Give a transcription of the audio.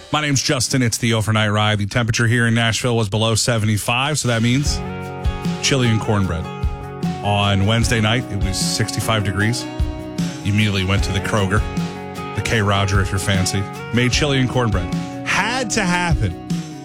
My name's Justin. It's the overnight ride. The temperature here in Nashville was below 75, so that means chili and cornbread. On Wednesday night, it was 65 degrees. Immediately went to the Kroger, the K. Roger if you're fancy. Made chili and cornbread. Had to happen.